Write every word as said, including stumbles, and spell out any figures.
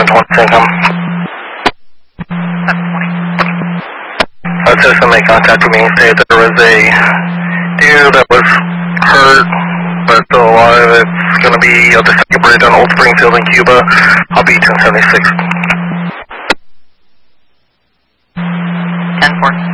twenty, come. Uh, citizen made contact with me and stated that there was a dude that was hurt, but still alive. It's going to be at the second bridge on Old Springfield in Cuba. I'll be ten seventy-six. ten four.